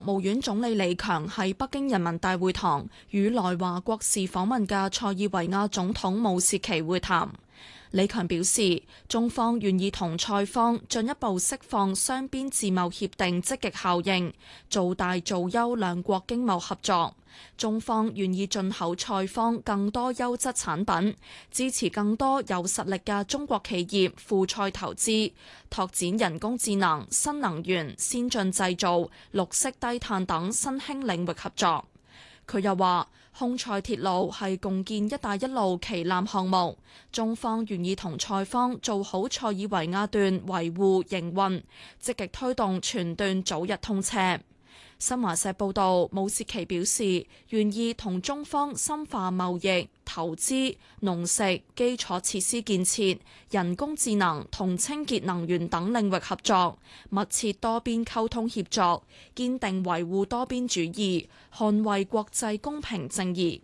務院總理李強喺北京人民大會堂與來華國事訪問嘅塞爾維亞總統武契奇會談。李強表示，中方願意同塞方進一步釋放雙邊自貿協定積極效應，做大做優兩國經貿合作。中方願意進口塞方更多優質產品，支持更多有實力嘅中國企業赴塞投資，拓展人工智能、新能源、先進製造、綠色低碳等新興領域合作。佢又話，匈塞鐵路係共建「一帶一路」旗艦項目，中方願意同塞方做好塞爾維亞段維護營運，積極推動全段早日通車。新華社報道，武契奇表示願意同中方深化貿易、投資、農食、基礎設施建設、人工智能同清潔能源等領域合作，密切多邊溝通協作，堅定維護多邊主義，捍衛國際公平正義。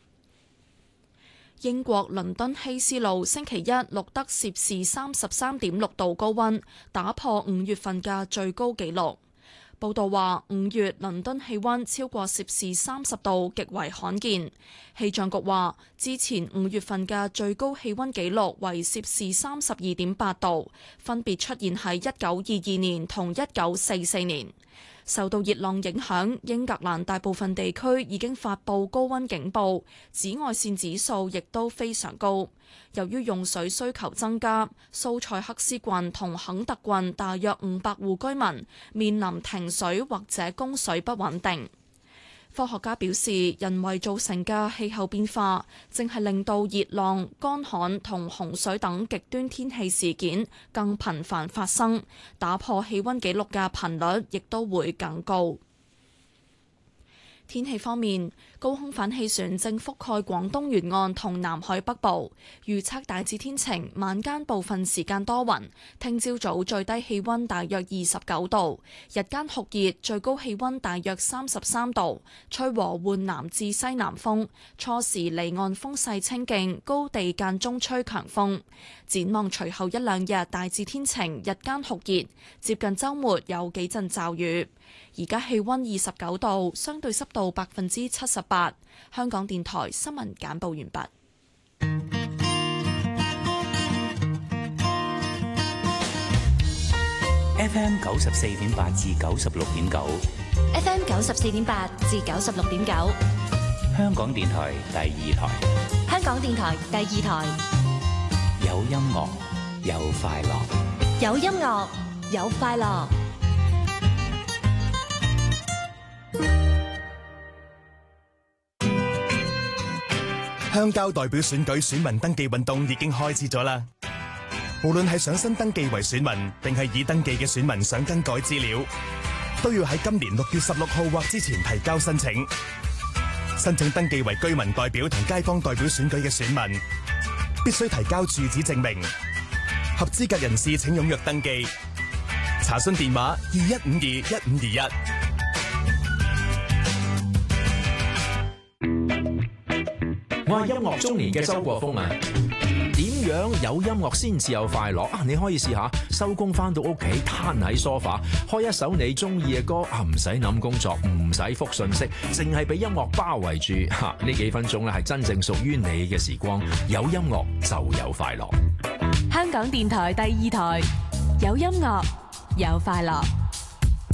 英國倫敦希斯路星期一錄得攝氏33.6度高溫，打破5月份嘅最高紀錄。報道話，5月倫敦氣溫超過攝氏30度，極為罕見。氣象局話，之前5月份嘅最高氣溫紀錄為攝氏32.8度，分別出現喺1922年同1944年。受到熱浪影響，英格蘭大部分地區已經發布高溫警報，紫外線指數亦都非常高。由於用水需求增加，蘇塞克斯郡同肯特郡大約500戶居民面臨停水或者供水不穩定。科學家表示，人為造成嘅氣候變化正係令到熱浪、乾旱同洪水等極端天氣事件更頻繁發生，打破氣溫紀錄嘅頻率亦都會更高。天氣方面，高空反氣旋正覆蓋廣東沿岸同南海北部，預測大致天晴，晚間部分時間多雲。聽朝早最低氣溫大約29度，日間酷熱，最高氣溫大約33度，吹和緩南至西南風，初時離岸風勢清勁，高地間中吹強風。展望隨後一兩日大致天晴，日間酷熱，接近週末有幾陣驟雨。而家氣溫29度，相對濕度78%。香港電台新聞簡報完畢。 FM 94.8至96.9 ，FM 94.8至96.9， 香港電台第二台。 香港電台第二台， 有音樂，有快樂， 有音樂，有快樂。 鄉郊代表選舉選民登記運動已經開始咗啦！無論係想新登記為選民，定係已登記嘅選民想更改資料，都要喺今年6月16號或之前提交申請。申請登記為居民代表同街坊代表選舉嘅選民，必須提交住址證明。合資格人士請踴躍登記。查詢電話21521521。 我係音樂中年嘅周國峰啊！點樣有音樂先至有快樂啊？你可以試下收工翻到屋企攤喺梳化，開一首你中意嘅歌啊，唔使諗工作，唔使覆信息，淨係俾音樂包圍住嚇。呢幾分鐘咧係真正屬於你嘅時光。有音樂就有快樂。 香港電台第二台，有音樂有快樂。